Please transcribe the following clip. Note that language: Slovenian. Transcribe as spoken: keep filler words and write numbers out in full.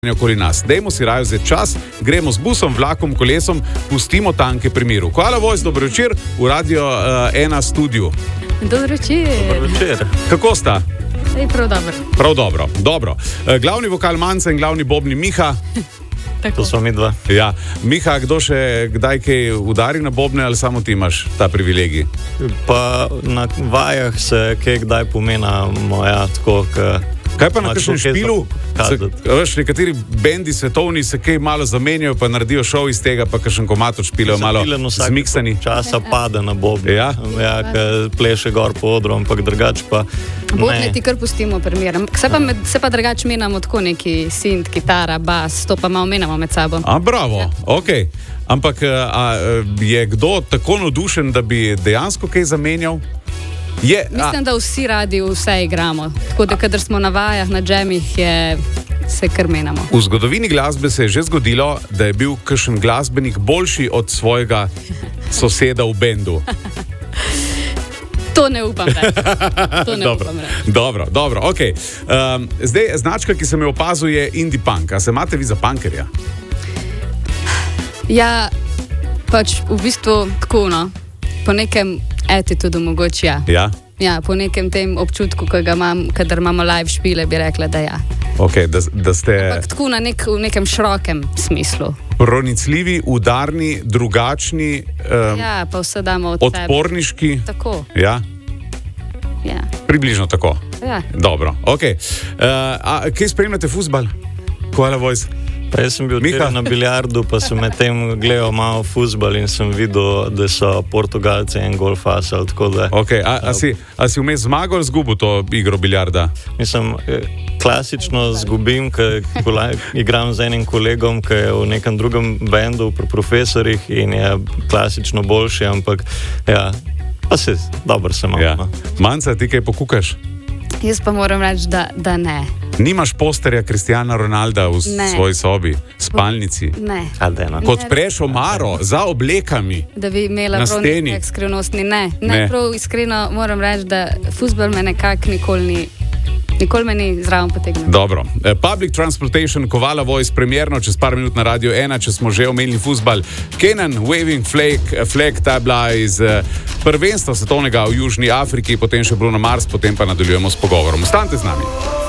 okoli nas. Dajmo si raje vzeti čas, gremo z busom, vlakom, kolesom, pustimo tanke pri miru. Hvala vojs, dobro večer v Radio uh, ena studiu. Dobro večer. Dobro večer. Kako sta? Ej, prav dobro. Prav dobro, dobro. Uh, glavni vokal Manca in glavni bobni Miha. To smo mi dva. Ja. Miha, kdo še kdaj kaj udari na bobne ali samo ti imaš ta privilegij? Pa na vajah se kaj kdaj pomena moja tako, k... Kaj pa na kakšnem špilu? Veš, nekateri bendi svetovni se kaj malo zamenjajo, pa naredijo šov iz tega, pa kakšen komad odšpilajo malo zmiksani. Časa pade na bobne. Ja? Ja, ke pleše gor po odru, ampak drugač pa Bobne ti kar pustimo primer. Se pa, med, se pa drugač menamo tako neki sint, kitara, bas, to pa malo menamo med sabo. A, bravo, ja. Ok. Ampak a, je kdo tako navdušen, da bi dejansko kaj zamenjal? Je, Mislim, da vsi radi vse igramo. Tako da, kadar smo na vajah, na džemih, je, se kar menamo. V zgodovini glasbe se je že zgodilo, da je bil kakšen glasbenik boljši od svojega soseda v bendu. To ne upam reči. To ne dobro, upam reči. Dobro, dobro, ok. Um, zdaj, značka, ki sem jo opazil, je indie punk. A se imate vi za punkerja? Ja, pač v bistvu tako, no. Po nekem attitudu mogoče ja. Ja? Ja, po nekem tem občutku, ki ga imam, kadar imamo live špile, bi rekla, da ja. Ok, da, da ste... Ampak tako na nek, v nekem širokem smislu. Pronicljivi, udarni, drugačni, um, Ja, pa vse damo od sebe. odporniški. Tako, Ja? ja. Približno tako. Ja. Dobro, ok. Uh, a kaj spremljate fuzbal? Hvala, vojs. Pa jaz sem bil Miha? tudi na biljardu, pa sem med tem gledal malo fuzbal in sem videl, da so Portugalci en gol fasali, tako da... Ok, a, a, si, a si vmes zmagal ali zgubil to igro biljarda? Mislim, eh, klasično zgubim, ker igram z enim kolegom, ki je v nekem drugem bendu pri profesorjih in je klasično boljši, ampak ja, pa se dobro se imamo. Ja. No. Manca, ti kaj pokukaš? Jaz pa moram reči, da, da ne. Nimaš posterja Cristiana Ronalda v Ne. svoji sobi, spalnici? Ne. Ade, no. Kot preš omaro za oblekami. Da bi imela Na prav steni. nek skrivnostni. Ne. ne, Ne. prav iskreno moram reči, da fuzbal me nekako nikoli ni, nikoli me ni zraven potegnil. Dobro. Eh, Public Transportation, Kovala Voice, premjerno čez par minut na Radio ena, če smo že omenili fuzbal. Kenan, Waving Flag, flag ta je bila iz eh, prvenstva svetovnega v Južni Afriki, potem še Bruno Mars, potem pa nadaljujemo s pogovorom. Ostanite z nami.